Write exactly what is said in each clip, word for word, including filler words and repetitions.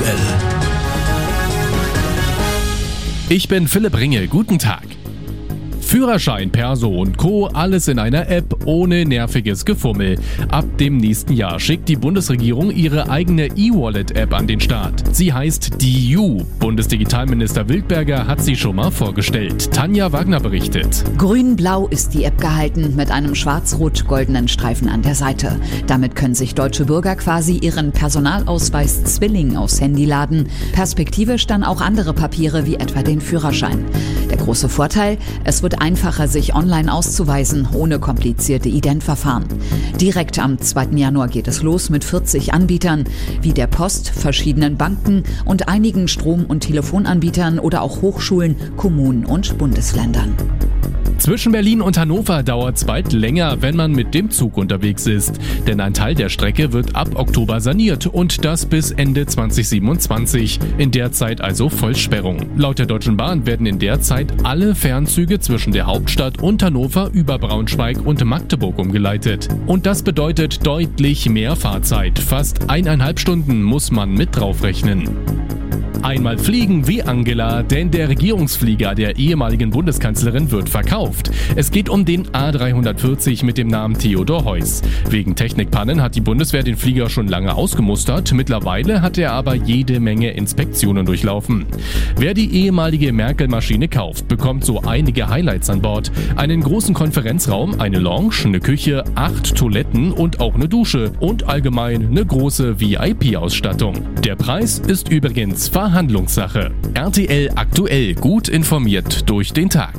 aktuell. Ich bin Philipp Ringe, guten Tag. Führerschein, Perso und Co. alles in einer App ohne nerviges Gefummel. Ab dem nächsten Jahr schickt die Bundesregierung ihre eigene E-Wallet-App an den Start. Sie heißt D U. Bundesdigitalminister Wildberger hat sie schon mal vorgestellt. Tanja Wagner berichtet. Grün-blau ist die App gehalten mit einem schwarz-rot-goldenen Streifen an der Seite. Damit können sich deutsche Bürger quasi ihren Personalausweis Zwilling aufs Handy laden. Perspektivisch dann auch andere Papiere wie etwa den Führerschein. Der große Vorteil, es wird einfacher, sich online auszuweisen, ohne komplizierte Identverfahren. Direkt am zweiten Januar geht es los mit vierzig Anbietern, wie der Post, verschiedenen Banken und einigen Strom- und Telefonanbietern oder auch Hochschulen, Kommunen und Bundesländern. Zwischen Berlin und Hannover dauert es bald länger, wenn man mit dem Zug unterwegs ist. Denn ein Teil der Strecke wird ab Oktober saniert und das bis Ende zwanzig siebenundzwanzig. In der Zeit also Vollsperrung. Laut der Deutschen Bahn werden in der Zeit alle Fernzüge zwischen der Hauptstadt und Hannover über Braunschweig und Magdeburg umgeleitet. Und das bedeutet deutlich mehr Fahrzeit. Fast eineinhalb Stunden muss man mit draufrechnen. Einmal fliegen wie Angela, denn der Regierungsflieger der ehemaligen Bundeskanzlerin wird verkauft. Es geht um den A dreihundertvierzig mit dem Namen Theodor Heuss. Wegen Technikpannen hat die Bundeswehr den Flieger schon lange ausgemustert. Mittlerweile hat er aber jede Menge Inspektionen durchlaufen. Wer die ehemalige Merkel-Maschine kauft, bekommt so einige Highlights an Bord. Einen großen Konferenzraum, eine Lounge, eine Küche, acht Toiletten und auch eine Dusche. Und allgemein eine große V I P-Ausstattung. Der Preis ist übrigens verhandlungssache. Handlungssache. R T L aktuell, gut informiert durch den Tag.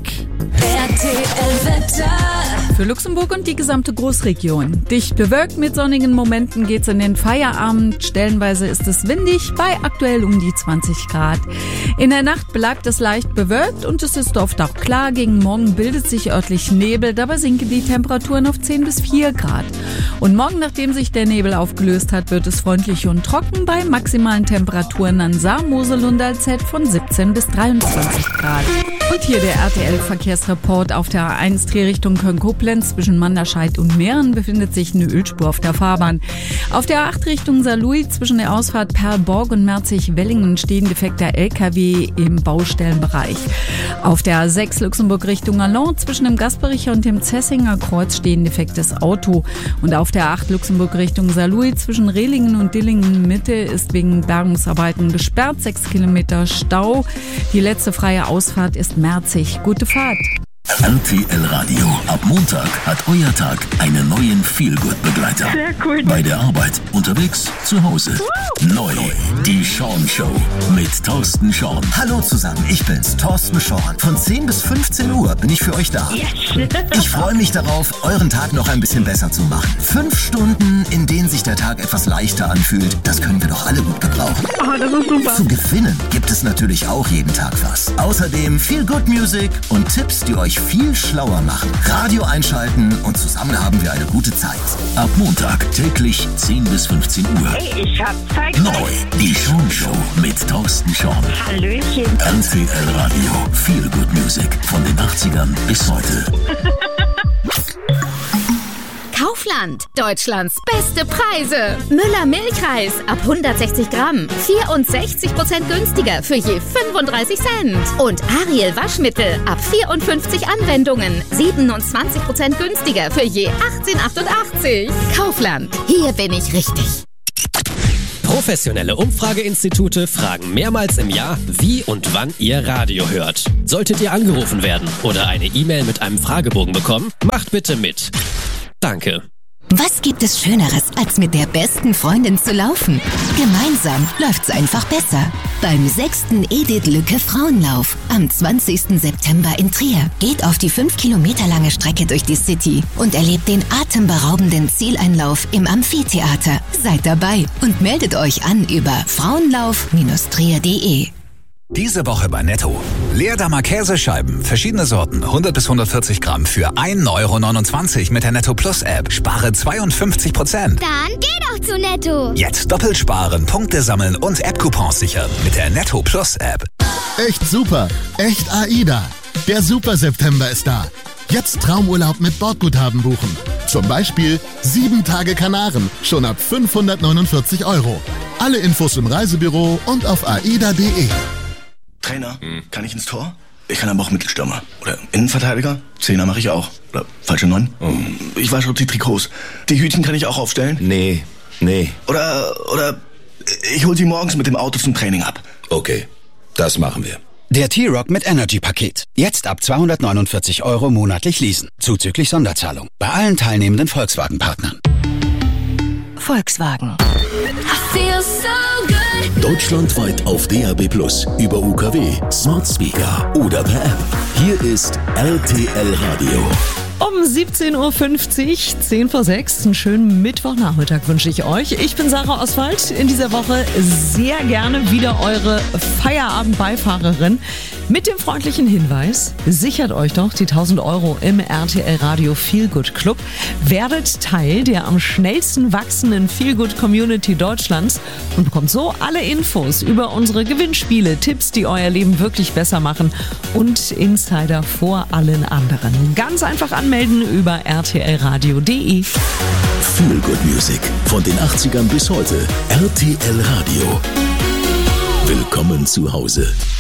R T L-Wetter. Für Luxemburg und die gesamte Großregion. Dicht bewölkt mit sonnigen Momenten geht's in den Feierabend. Stellenweise ist es windig, bei aktuell um die zwanzig Grad. In der Nacht bleibt es leicht bewölkt und es ist oft auch klar. Gegen Morgen bildet sich örtlich Nebel, dabei sinken die Temperaturen auf zehn bis vier Grad. Und morgen, nachdem sich der Nebel aufgelöst hat, wird es freundlich und trocken bei maximalen Temperaturen an Saar, Mosel und Alzett von siebzehn bis dreiundzwanzig Grad. Und hier der R T L-Verkehrsreport. Auf der A eins Drehrichtung Köln-Koblenz zwischen Manderscheid und Mähren befindet sich eine Ölspur auf der Fahrbahn. Auf der A acht Richtung Saarlouis zwischen der Ausfahrt Perlborg und Merzig-Wellingen stehen defekter L K W im Baustellenbereich. Auf der A sechs Luxemburg Richtung Allons zwischen dem Gaspericher und dem Zessinger Kreuz stehen defektes Auto. Und auf der A acht Luxemburg Richtung Saarlouis zwischen Rehlingen und Dillingen Mitte ist wegen Bergungsarbeiten gesperrt. Sechs Kilometer Stau. Die letzte freie Ausfahrt ist Merzig. Gute Fahrt. R T L Radio. Ab Montag hat euer Tag einen neuen Feel-Good-Begleiter. Sehr cool. Bei der Arbeit, unterwegs, zu Hause. Neu. Die Sean Show mit Thorsten Sean. Hallo zusammen, ich bin's, Thorsten Sean. Von zehn bis fünfzehn Uhr bin ich für euch da. Yes. Ich freue mich darauf, euren Tag noch ein bisschen besser zu machen. Fünf Stunden, in denen sich der Tag etwas leichter anfühlt, das können wir doch alle gut gebrauchen. Oh, das ist super. Zu gewinnen gibt es natürlich auch jeden Tag was. Außerdem viel Good Music und Tipps, die euch viel schlauer machen. Radio einschalten und zusammen haben wir eine gute Zeit. Ab Montag täglich zehn bis fünfzehn Uhr. Hey, ich hab Zeit. Neu. Die Sean Show mit Thorsten Sean. Hallöchen. R T L Radio. Feel Good Music von den achtzigern bis heute. Kaufland. Deutschlands beste Preise. Müller Milchreis ab hundertsechzig Gramm. vierundsechzig Prozent günstiger für je fünfunddreißig Cent. Und Ariel Waschmittel ab vierundfünfzig Anwendungen. siebenundzwanzig Prozent günstiger für je achtzehn achtundachtzig. Kaufland. Hier bin ich richtig. Professionelle Umfrageinstitute fragen mehrmals im Jahr, wie und wann ihr Radio hört. Solltet ihr angerufen werden oder eine E-Mail mit einem Fragebogen bekommen, macht bitte mit. Danke. Was gibt es Schöneres, als mit der besten Freundin zu laufen? Gemeinsam läuft's einfach besser. Beim sechsten Edith Lücke Frauenlauf am zwanzigsten September in Trier. Geht auf die fünf Kilometer lange Strecke durch die City und erlebt den atemberaubenden Zieleinlauf im Amphitheater. Seid dabei und meldet euch an über frauenlauf Bindestrich trier punkt de. Diese Woche bei Netto. Leerdammer Käsescheiben, verschiedene Sorten, hundert bis hundertvierzig Gramm für ein Euro neunundzwanzig mit der Netto Plus App. Spare zweiundfünfzig Prozent. Dann geh doch zu Netto. Jetzt doppelt sparen, Punkte sammeln und App-Coupons sichern mit der Netto Plus App. Echt super, echt A I da. Der Super September ist da. Jetzt Traumurlaub mit Bordguthaben buchen. Zum Beispiel sieben Tage Kanaren, schon ab fünfhundertneunundvierzig Euro. Alle Infos im Reisebüro und auf aida punkt de. Trainer, hm. kann ich ins Tor? Ich kann aber auch Mittelstürmer. Oder Innenverteidiger? Zehner mache ich auch. Oder falsche Neun? Oh. Ich wasche auch die Trikots. Die Hütchen kann ich auch aufstellen? Nee, nee. Oder, oder ich hol sie morgens mit dem Auto zum Training ab. Okay, das machen wir. Der T-Rock mit Energy-Paket. Jetzt ab zweihundertneunundvierzig Euro monatlich leasen. Zuzüglich Sonderzahlung. Bei allen teilnehmenden Volkswagen-Partnern. Volkswagen. Deutschlandweit auf D A B plus, über U K W, Smart Speaker oder per App. Hier ist R T L Radio. Um siebzehn Uhr fünfzig, zehn vor sechs, einen schönen Mittwochnachmittag wünsche ich euch. Ich bin Sarah Oswald, in dieser Woche sehr gerne wieder eure Feierabend-Beifahrerin. Mit dem freundlichen Hinweis, sichert euch doch die tausend Euro im R T L Radio Feelgood Club. Werdet Teil der am schnellsten wachsenden Feelgood Community Deutschlands und bekommt so alle Infos über unsere Gewinnspiele, Tipps, die euer Leben wirklich besser machen und Insider vor allen anderen. Ganz einfach anmelden über r t l radio punkt de. Feelgood Music von den achtzigern bis heute. R T L Radio. Willkommen zu Hause.